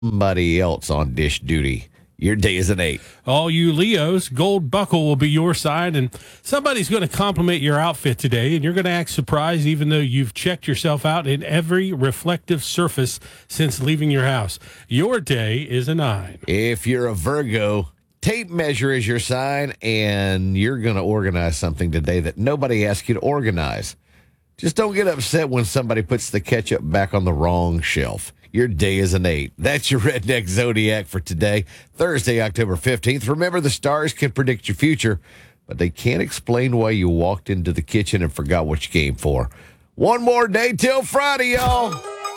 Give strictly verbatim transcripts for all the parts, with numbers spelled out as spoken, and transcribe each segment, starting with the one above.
somebody else on dish duty. Your day is an eight. All you Leos, gold buckle will be your side, and somebody's going to compliment your outfit today, and you're going to act surprised even though you've checked yourself out in every reflective surface since leaving your house. Your day is a nine. If you're a Virgo, tape measure is your sign, and you're going to organize something today that nobody asked you to organize. Just don't get upset when somebody puts the ketchup back on the wrong shelf. Your day is an eight. That's your Redneck Zodiac for today, Thursday, October fifteenth. Remember, the stars can predict your future, but they can't explain why you walked into the kitchen and forgot what you came for. One more day till Friday, y'all.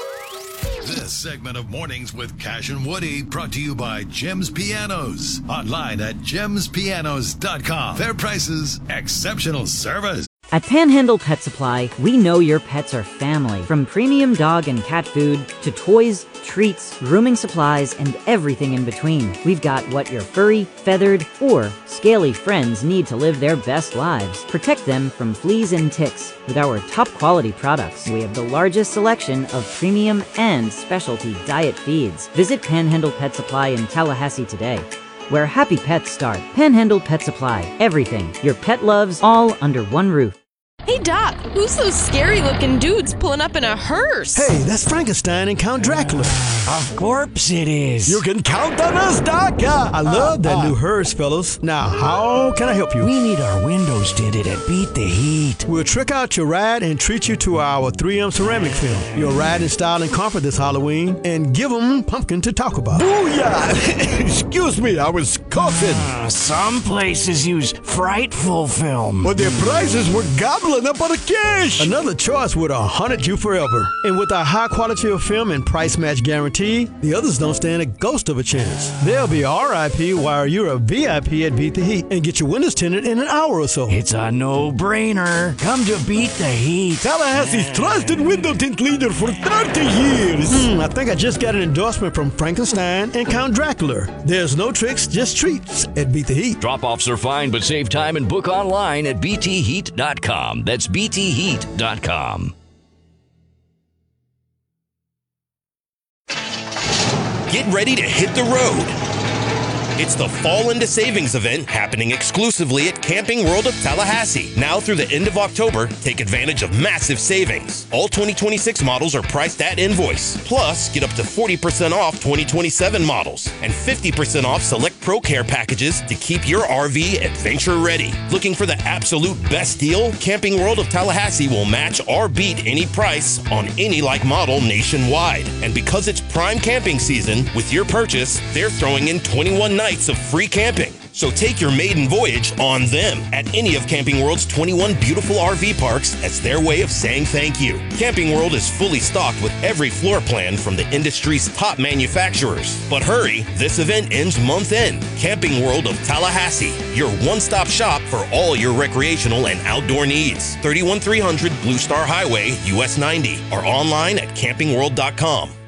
This segment of Mornings with Cash and Woody brought to you by Jim's Pianos. Online at gems pianos dot com. Fair prices, exceptional service. At Panhandle Pet Supply, we know your pets are family. From premium dog and cat food to toys, treats, grooming supplies, and everything in between. We've got what your furry, feathered, or scaly friends need to live their best lives. Protect them from fleas and ticks with our top quality products. We have the largest selection of premium and specialty diet feeds. Visit Panhandle Pet Supply in Tallahassee today, where happy pets start. Panhandle Pet Supply. Everything your pet loves, all under one roof. Hey, Doc, who's those scary-looking dudes pulling up in a hearse? Hey, that's Frankenstein and Count Dracula. Of course it is. You can count on us, Doc. Uh, I love that uh, new hearse, fellas. Now, how can I help you? We need our windows tinted at Beat the Heat. We'll trick out your ride and treat you to our three M ceramic film. You'll ride in style and comfort this Halloween and give them pumpkin to talk about. Booyah! Excuse me, I was coughing. Uh, some places use frightful film. But their prices were gobbling up on the cash. Another choice would have haunted you forever. And with our high quality of film and price match guarantee, the others don't stand a ghost of a chance. They'll be R I P while you're a V I P at Beat the Heat and get your windows tinted in an hour or so. It's a no-brainer. Come to Beat the Heat. Tallahassee's trusted window tint leader for thirty years. Hmm, I think I just got an endorsement from Frankenstein and Count Dracula. There's no tricks, just treats at Beat the Heat. Drop-offs are fine, but save time and book online at b t heat dot com. That's b t heat dot com. Get ready to hit the road. It's the Fall Into Savings event happening exclusively at Camping World of Tallahassee. Now through the end of October, take advantage of massive savings. All twenty twenty-six models are priced at invoice. Plus, get up to forty percent off twenty twenty-seven models and fifty percent off select Pro Care packages to keep your R V adventure ready. Looking for the absolute best deal? Camping World of Tallahassee will match or beat any price on any like model nationwide. And because it's prime camping season, with your purchase, they're throwing in twenty-one nights of free camping. So take your maiden voyage on them at any of Camping World's twenty-one beautiful R V parks as their way of saying thank you. Camping World is fully stocked with every floor plan from the industry's top manufacturers. But hurry, this event ends month end. Camping World of Tallahassee, your one-stop shop for all your recreational and outdoor needs. thirty-one three hundred Blue Star Highway, U S ninety, or online at camping world dot com.